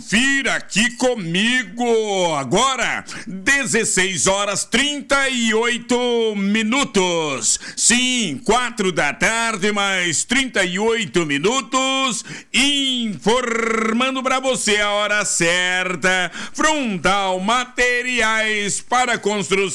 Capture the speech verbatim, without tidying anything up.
Confira aqui comigo agora, dezesseis horas trinta e oito minutos. Sim, quatro da tarde, mais trinta e oito minutos. Informando para você a hora certa. Frontal Materiais para Construção.